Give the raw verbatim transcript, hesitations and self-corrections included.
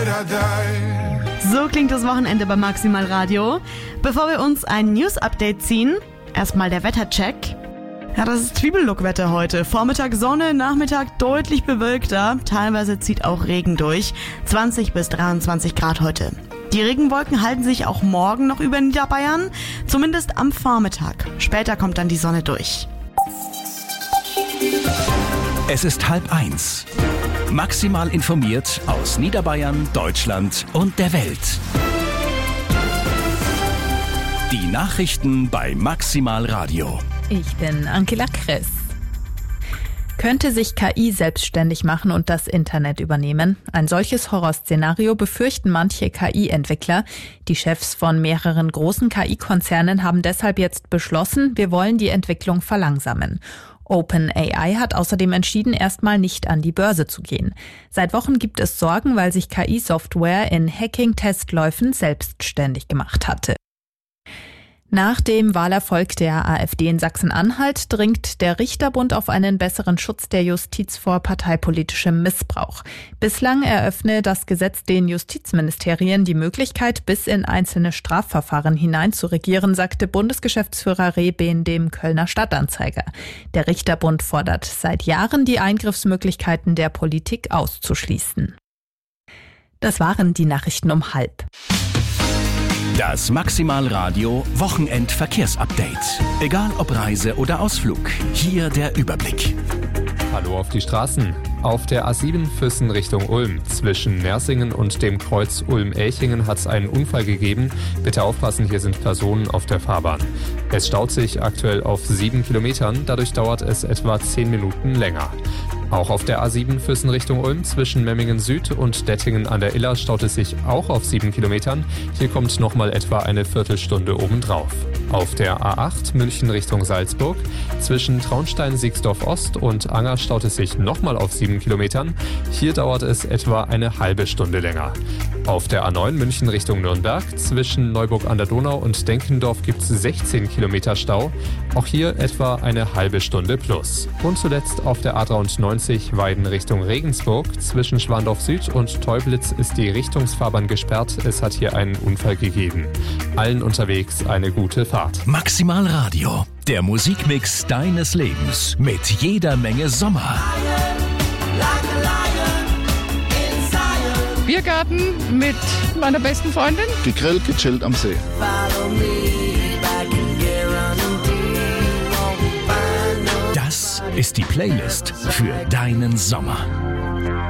So klingt das Wochenende bei Maximal Radio. Bevor wir uns ein News-Update ziehen, erstmal der Wettercheck. Ja, das ist Zwiebellook-Wetter heute. Vormittag Sonne, Nachmittag deutlich bewölkter. Teilweise zieht auch Regen durch. zwanzig bis dreiundzwanzig Grad heute. Die Regenwolken halten sich auch morgen noch über Niederbayern, zumindest am Vormittag. Später kommt dann die Sonne durch. Es ist halb eins. Maximal informiert aus Niederbayern, Deutschland und der Welt. Die Nachrichten bei Maximal Radio. Ich bin Angela Kress. Könnte sich K I selbstständig machen und das Internet übernehmen? Ein solches Horrorszenario befürchten manche K I-Entwickler. Die Chefs von mehreren großen K I-Konzernen haben deshalb jetzt beschlossen, wir wollen die Entwicklung verlangsamen. OpenAI hat außerdem entschieden, erstmal nicht an die Börse zu gehen. Seit Wochen gibt es Sorgen, weil sich K I-Software in Hacking-Testläufen selbstständig gemacht hatte. Nach dem Wahlerfolg der AfD in Sachsen-Anhalt dringt der Richterbund auf einen besseren Schutz der Justiz vor parteipolitischem Missbrauch. Bislang eröffne das Gesetz den Justizministerien die Möglichkeit, bis in einzelne Strafverfahren hinein zu regieren, sagte Bundesgeschäftsführer Rehben dem Kölner Stadtanzeiger. Der Richterbund fordert seit Jahren, die Eingriffsmöglichkeiten der Politik auszuschließen. Das waren die Nachrichten um halb. Das Maximal Radio Wochenendverkehrsupdate. Egal ob Reise oder Ausflug, hier der Überblick. Hallo auf die Straßen. Auf der A sieben Füssen Richtung Ulm. Zwischen Mersingen und dem Kreuz Ulm-Elchingen hat es einen Unfall gegeben. Bitte aufpassen, hier sind Personen auf der Fahrbahn. Es staut sich aktuell auf sieben Kilometern, dadurch dauert es etwa zehn Minuten länger. Auch auf der A sieben Füssen Richtung Ulm zwischen Memmingen Süd und Dettingen an der Iller staut es sich auch auf sieben Kilometern. Hier kommt nochmal etwa eine Viertelstunde obendrauf. Auf der A acht München Richtung Salzburg zwischen Traunstein-Siegsdorf Ost und Anger staut es sich nochmal auf sieben Kilometern. Hier dauert es etwa eine halbe Stunde länger. Auf der A neun München Richtung Nürnberg zwischen Neuburg an der Donau und Denkendorf gibt es sechzehn Kilometer Stau. Auch hier etwa eine halbe Stunde plus. Und zuletzt auf der A dreiundneunzig Weiden Richtung Regensburg. Zwischen Schwandorf Süd und Teublitz ist die Richtungsfahrbahn gesperrt. Es hat hier einen Unfall gegeben. Allen unterwegs eine gute Fahrt. Maximal Radio, der Musikmix deines Lebens mit jeder Menge Sommer. Biergarten mit meiner besten Freundin. Gegrillt, gechillt am See. Das ist die Playlist für deinen Sommer.